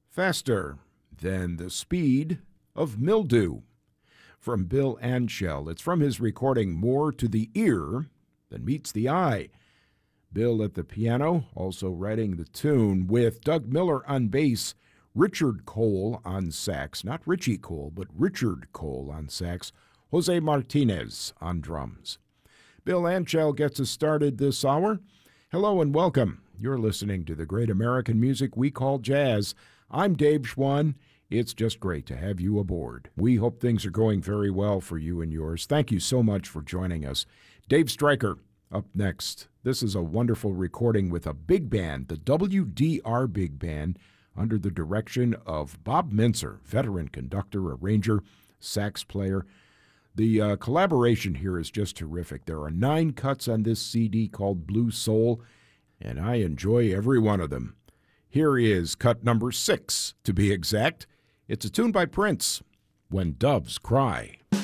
faster than the speed of mildew. From Bill Anshel. It's from his recording More to the Ear Than Meets the Eye. Bill at the piano, also writing the tune, with Doug Miller on bass, Richard Cole on sax, not Richie Cole, but Richard Cole on sax, Jose Martinez on drums. Bill Anshel gets us started this hour. Hello and welcome. You're listening to the great American music we call jazz. I'm Dave Schwann. It's just great to have you aboard. We hope things are going very well for you and yours. Thank you so much for joining us. Dave Stryker up next. This is a wonderful recording with a big band, the WDR Big Band, under the direction of Bob Mintzer, veteran conductor, arranger, sax player. The collaboration here is just terrific. There are 9 cuts on this CD called Blue Soul, and I enjoy every one of them. Here is cut number 6, to be exact. It's a tune by Prince, When Doves Cry.